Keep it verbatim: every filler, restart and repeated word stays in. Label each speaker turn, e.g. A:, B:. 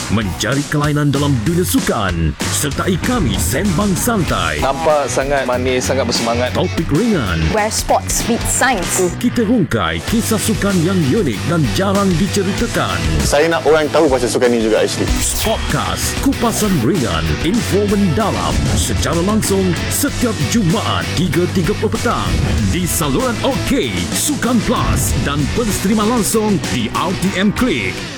A: mencari kelainan dalam dunia sukan. Sertai kami sembang santai.
B: Nampak sangat manis, sangat bersemangat.
A: Topik ringan.
C: Where sports meet science.
A: Kita hungkai kisah sukan yang unik dan jarang diceritakan.
D: Saya nak orang tahu pasal sukan ni juga actually.
A: Podcast kupasan ringan, info mendalam secara langsung setiap Jumaat tiga tiga puluh petang di saluran OK, Sukan Plus dan pensterima langsung di R T M Klik.